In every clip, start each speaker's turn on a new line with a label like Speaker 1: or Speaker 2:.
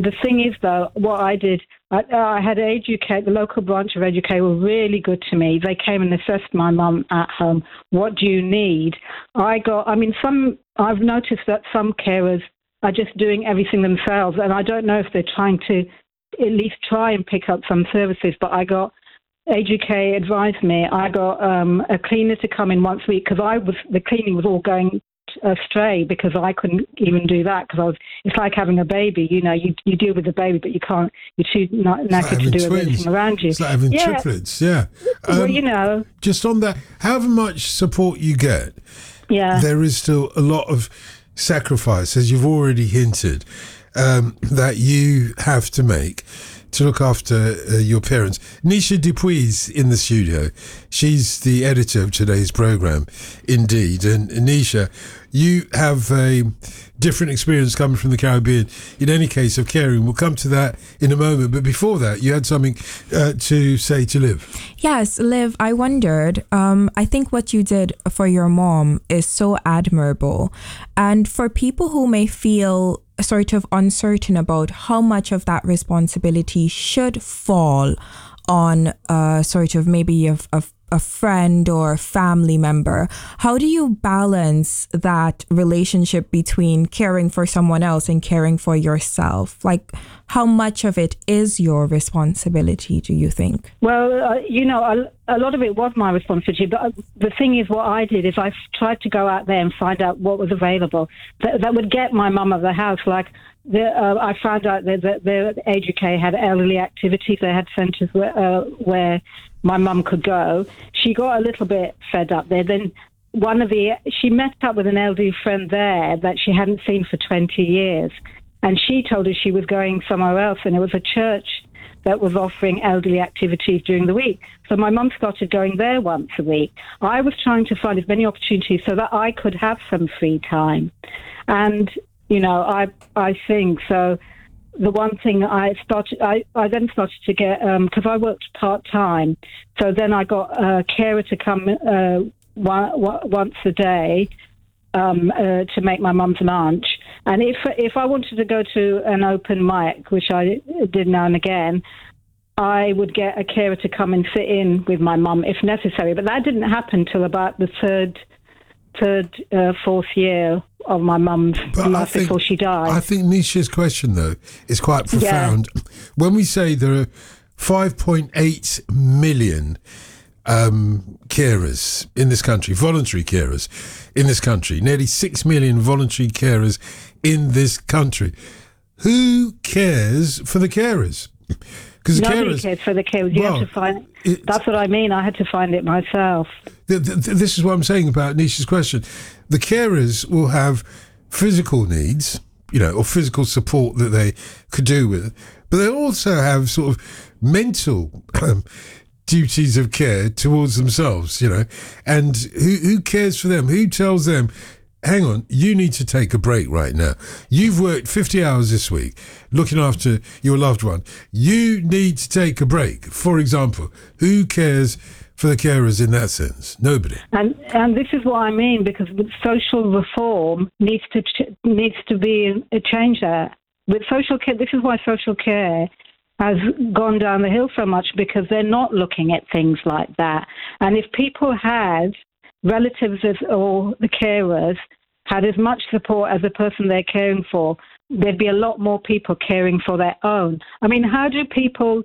Speaker 1: the thing is, though, what I did, I had Educate, the local branch of Educate were really good to me. They came and assessed my mum at home. What do you need? I've noticed that some carers are just doing everything themselves, and I don't know if they're trying to at least try and pick up some services, but Educate advised me, I got a cleaner to come in once a week because the cleaning was all going astray because I couldn't even do that because it's like having a baby, you deal with the baby, but you're too knackered to do everything around you.
Speaker 2: It's like having triplets, yeah. Just on that, however much support you get, there is still a lot of sacrifice, as you've already hinted, that you have to make to look after your parents. Nisha Dupuis in the studio. She's the editor of today's programme, indeed. And Nisha, you have a different experience coming from the Caribbean, in any case, of caring. We'll come to that in a moment. But before that, you had something to say to Liv.
Speaker 3: Yes, Liv, I wondered, I think what you did for your mom is so admirable. And for people who may feel sort of uncertain about how much of that responsibility should fall on sort of maybe a friend or family member, how do you balance that relationship between caring for someone else and caring for yourself? Like, how much of it is your responsibility, do you think?
Speaker 1: Well, a lot of it was my responsibility, but the thing is, what I did is I tried to go out there and find out what was available that would get my mum out of the house. Like, I found out that the Educate had elderly activities. They had centres where my mum could go. She got a little bit fed up there. Then she met up with an elderly friend there that she hadn't seen for 20 years. And she told her she was going somewhere else, and it was a church that was offering elderly activities during the week. So my mum started going there once a week. I was trying to find as many opportunities so that I could have some free time. And, I think so. The one thing I then started to get, because I worked part-time, so then I got a carer to come once a day to make my mum's lunch. And if I wanted to go to an open mic, which I did now and again, I would get a carer to come and sit in with my mum if necessary. But that didn't happen till about the fourth year of my mum's life before she died.
Speaker 2: I think Nisha's question, though, is quite profound. Yeah. When we say there are 5.8 million carers in this country, voluntary carers in this country, nearly 6 million voluntary carers in this country, who cares for the carers?
Speaker 1: Nobody cares for the carers. You have to find it. That's what I mean. I had to find it myself.
Speaker 2: This is what I'm saying about Nisha's question. The carers will have physical needs, or physical support that they could do with, but they also have sort of mental duties of care towards themselves, and who cares for them? Who tells them, hang on, you need to take a break right now. You've worked 50 hours this week looking after your loved one. You need to take a break. For example, who cares for the carers in that sense? Nobody.
Speaker 1: And this is what I mean, because with social reform needs to be a change there. With social care, this is why social care has gone down the hill so much, because they're not looking at things like that. And if people had relatives or the carers had as much support as the person they're caring for, there'd be a lot more people caring for their own. I mean, how do people,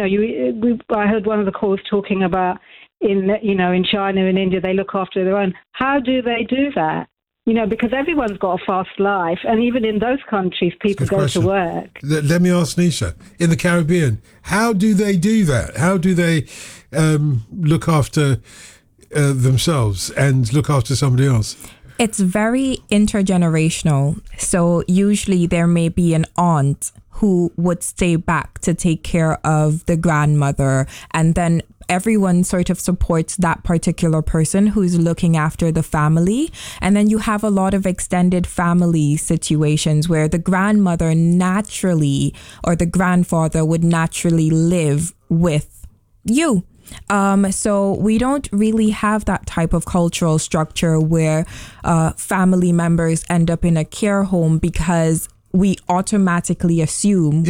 Speaker 1: I heard one of the callers talking about in China and India, they look after their own. How do they do that? Because everyone's got a fast life, and even in those countries, people go to work.
Speaker 2: Let me ask Nisha, in the Caribbean, how do they do that? How do they look after themselves and look after somebody else?
Speaker 3: It's very intergenerational. So usually there may be an aunt who would stay back to take care of the grandmother, and then everyone sort of supports that particular person who's looking after the family. And then you have a lot of extended family situations where the grandmother naturally, or the grandfather would naturally live with you. So we don't really have that type of cultural structure where family members end up in a care home, because we automatically assume